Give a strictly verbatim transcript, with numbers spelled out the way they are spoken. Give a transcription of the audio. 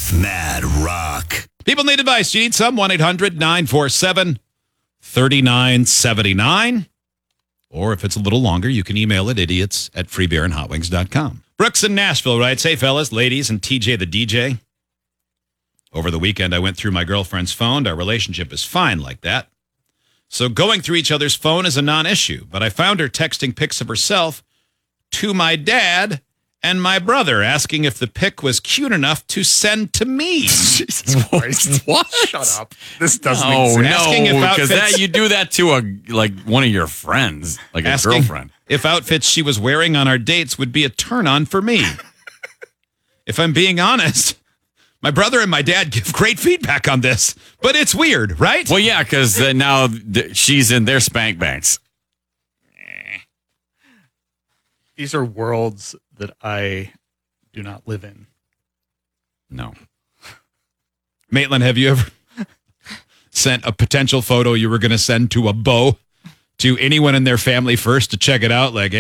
Mad Rock. People need advice. You need some? one eight hundred nine four seven three nine seven nine. Or if it's a little longer, you can email it idiots at free beer and hot wings dot com. Brooks in Nashville writes, hey, fellas, ladies, and T J the D J. Over the weekend, I went through my girlfriend's phone. Our relationship is fine like that. So going through each other's phone is a non-issue. But I found her texting pics of herself to my dad and my brother, asking if the pic was cute enough to send to me. Jesus Christ. What? Shut up. This doesn't Oh, exist. Asking if no, because outfits- that you do that to a like one of your friends, like a Asking girlfriend. if outfits she was wearing on our dates would be a turn-on for me. If I'm being honest, my brother and my dad give great feedback on this, but it's weird, right? Well, yeah, because uh, now th- she's in their spank banks. These are worlds that I do not live in. No. Maitland, have you ever sent a potential photo you were going to send to a beau to anyone in their family first to check it out? Like,